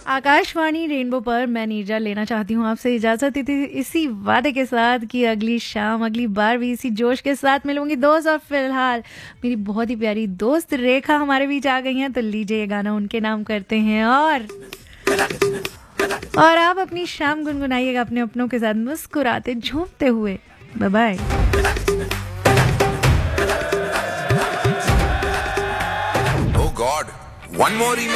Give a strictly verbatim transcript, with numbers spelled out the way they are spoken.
Akashvani rainbow पर मैं नीरजा लेना चाहती हूँ आपसे इजाजत इति- इसी वादे के साथ कि अगली शाम अगली बार भी इसी जोश के साथ मिलूंगी दोस्त। और फिलहाल मेरी बहुत ही प्यारी दोस्त रेखा हमारे बीच आ गई हैं, तो लीजिए ये गाना उनके नाम करते हैं और और आप अपनी शाम गुनगुनाइएगा अपने अपनों के साथ मुस्कुराते झूमते हुए। Bye bye. Oh God, one more email.